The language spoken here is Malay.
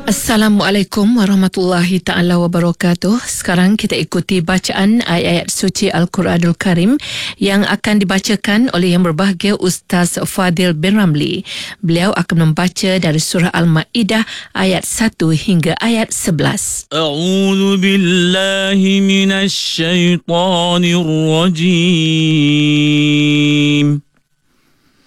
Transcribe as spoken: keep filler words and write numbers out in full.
Assalamualaikum warahmatullahi ta'ala wabarakatuh. Sekarang kita ikuti bacaan ayat-ayat suci Al-Quranul Karim yang akan dibacakan oleh Yang Berbahagia Ustaz Fadil bin Ramli. Beliau akan membaca dari surah Al-Ma'idah ayat satu hingga ayat sebelas. A'udzu billahi minasy syaithanir rajim.